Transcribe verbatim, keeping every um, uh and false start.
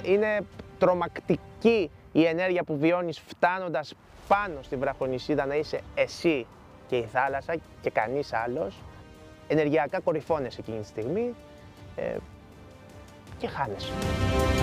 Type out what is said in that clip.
είναι τρομακτική η ενέργεια που βιώνεις φτάνοντας πάνω στη βραχονησίδα, να είσαι εσύ και η θάλασσα και κανείς άλλος. Ενεργειακά κορυφώνεσαι εκείνη τη στιγμή ε, και χάνεσαι.